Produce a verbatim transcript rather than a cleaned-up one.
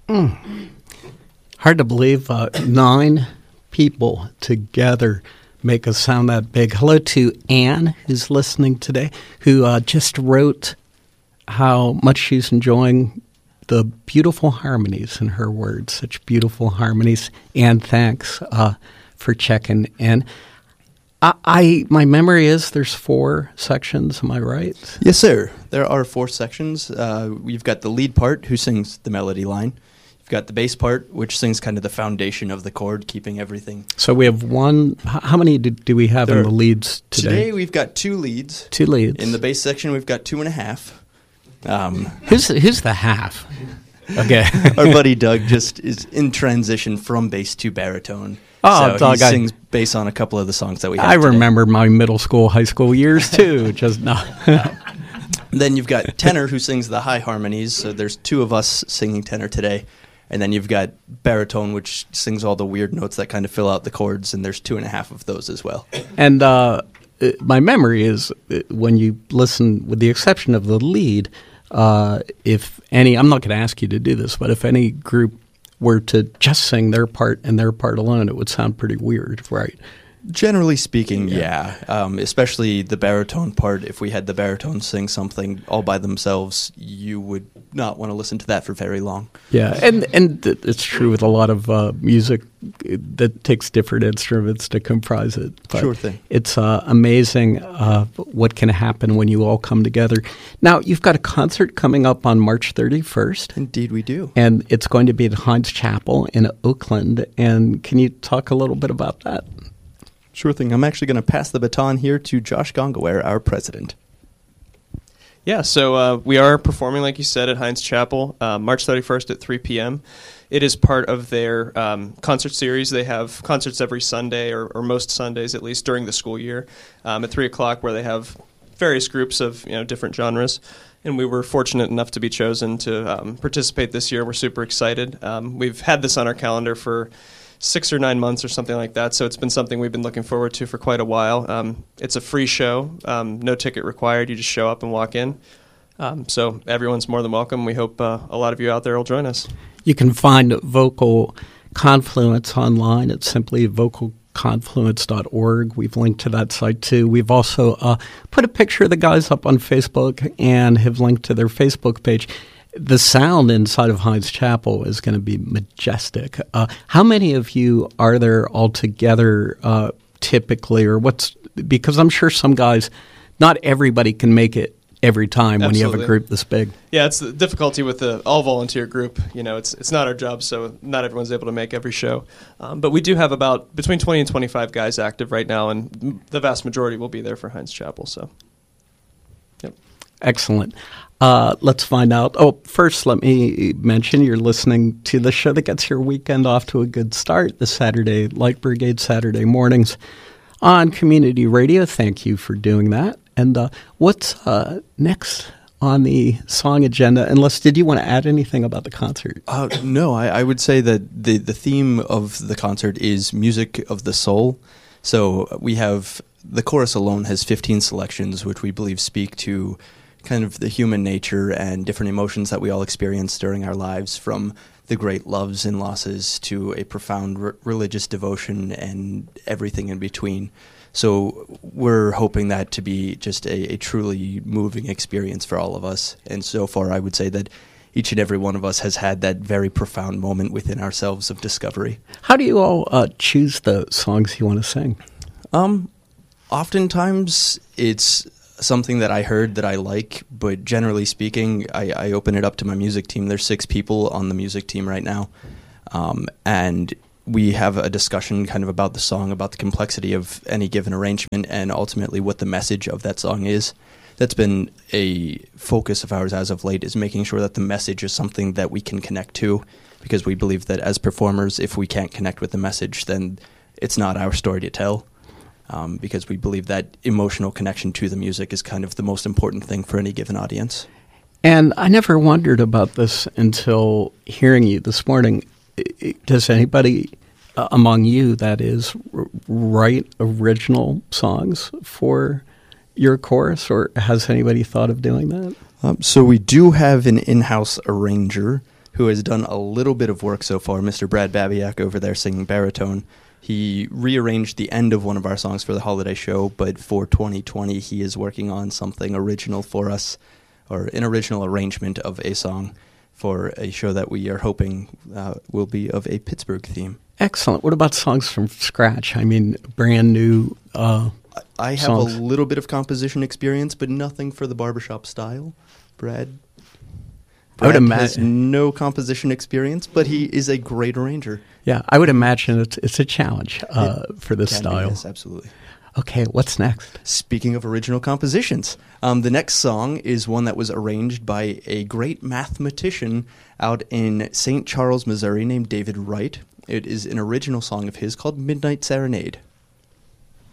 Mm. Hard to believe uh, nine people together make a sound that big. Hello to Anne, who's listening today, who uh, just wrote how much she's enjoying the beautiful harmonies in her words, such beautiful harmonies. Anne, thanks uh, for checking in. I, I my memory is there's four sections. Am I right? Yes, sir. There are four sections. Uh, we've got the lead part, who sings the melody line. You've got the bass part, which sings kind of the foundation of the chord, keeping everything. So we have one. How many do, do we have there, in the leads today? Today we've got two leads. Two leads. In the bass section, we've got two and a half. Um, who's who's the half? Okay. Our buddy Doug just is in transition from bass to baritone. Oh, so Doug, he I, sings bass on a couple of the songs that we have I today. remember my middle school, high school years too. Just no. Then you've got tenor, who sings the high harmonies. So there's two of us singing tenor today. And then you've got baritone, which sings all the weird notes that kind of fill out the chords, and there's two and a half of those as well. And uh, my memory is uh, when you listen, with the exception of the lead, uh, if any, I'm not going to ask you to do this, but if any group were to just sing their part and their part alone, it would sound pretty weird, right? Generally speaking, yeah. yeah. Um, especially the baritone part. If we had the baritone sing something all by themselves, you would not want to listen to that for very long. Yeah, and and it's true with a lot of uh, music that takes different instruments to comprise it. But sure thing. It's uh, amazing uh, what can happen when you all come together. Now, you've got a concert coming up on March thirty-first. Indeed, we do. And it's going to be at Heinz Chapel in Oakland. And can you talk a little bit about that? Sure thing. I'm actually going to pass the baton here to Josh Gongaware, our president. Yeah, so uh, we are performing, like you said, at Heinz Chapel, uh, March thirty-first at three p.m. It is part of their um, concert series. They have concerts every Sunday, or, or most Sundays at least, during the school year, um, at three o'clock, where they have various groups of you know different genres. And we were fortunate enough to be chosen to um, participate this year. We're super excited. Um, we've had this on our calendar for six or nine months or something like that, so it's been something we've been looking forward to for quite a while. Um, it's a free show, um, no ticket required. You just show up and walk in. Um, so everyone's more than welcome. We hope uh, a lot of you out there will join us. You can find Vocal Confluence online at simply vocal confluence dot org. We've linked to that site too. We've also uh, put a picture of the guys up on Facebook and have linked to their Facebook page. The sound inside of Heinz Chapel is going to be majestic. Uh, how many of you are there all together uh, typically, or what's because I'm sure some guys, not everybody can make it every time when Absolutely. you have a group this big. Yeah, it's the difficulty with the all-volunteer group. You know, it's it's not our job, so not everyone's able to make every show. Um, but we do have about between twenty and twenty-five guys active right now, and the vast majority will be there for Heinz Chapel. So, yep. Excellent. Uh, let's find out. Oh, first, let me mention you're listening to the show that gets your weekend off to a good start, the Saturday Light Brigade Saturday mornings on Community Radio. Thank you for doing that. And uh, what's uh, next on the song agenda? Unless, did you want to add anything about the concert? Uh, no, I, I would say that the, the theme of the concert is music of the soul. So we have, the chorus alone has fifteen selections, which we believe speak to kind of the human nature and different emotions that we all experience during our lives, from the great loves and losses to a profound r- religious devotion and everything in between. So we're hoping that to be just a, a truly moving experience for all of us. And so far, I would say that each and every one of us has had that very profound moment within ourselves of discovery. How do you all uh, choose the songs you want to sing? Um, oftentimes, it's something that I heard that I like, but generally speaking, I, I open it up to my music team. There's six people on the music team right now, um, and we have a discussion kind of about the song, about the complexity of any given arrangement, and ultimately what the message of that song is. That's been a focus of ours as of late, is making sure that the message is something that we can connect to, because we believe that as performers, if we can't connect with the message, then it's not our story to tell. Um, because we believe that emotional connection to the music is kind of the most important thing for any given audience. And I never wondered about this until hearing you this morning. Does anybody uh, among you, that is, r- write original songs for your chorus, or has anybody thought of doing that? Um, so we do have an in-house arranger who has done a little bit of work so far, Mister Brad Babiak over there singing baritone. He rearranged the end of one of our songs for the holiday show, but for twenty twenty, he is working on something original for us, or an original arrangement of a song for a show that we are hoping uh, will be of a Pittsburgh theme. Excellent. What about songs from scratch? I mean, brand new uh, I have songs. a little bit of composition experience, but nothing for the barbershop style. Brad, I would Brad imagine has no composition experience, but he is a great arranger. Yeah, I would imagine it's it's a challenge uh, for this Can be, style. yes, absolutely. Okay, what's next? Speaking of original compositions, um, the next song is one that was arranged by a great mathematician out in Saint Charles, Missouri, named David Wright. It is an original song of his called Midnight Serenade.